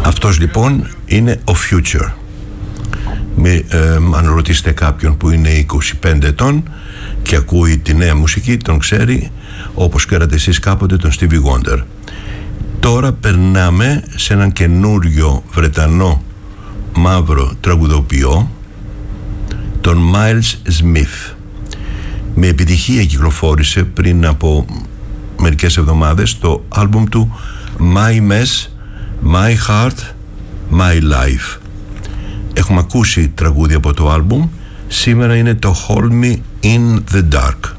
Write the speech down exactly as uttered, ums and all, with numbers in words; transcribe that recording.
Αυτός λοιπόν είναι ο Future. Με, ε, αν ρωτήσετε κάποιον που είναι είκοσι πέντε ετών και ακούει τη νέα μουσική, τον ξέρει, όπως ξέρατε εσείς κάποτε τον Stevie Wonder. Τώρα περνάμε σε έναν καινούριο Βρετανό μαύρο τραγουδοποιό, τον Miles Smith. Με επιτυχία κυκλοφόρησε πριν από μερικές εβδομάδες το άλμπουμ του My Mess, My Heart, My Life. Έχουμε ακούσει τραγούδια από το άλμπουμ. Σήμερα είναι το Hold Me in the Dark.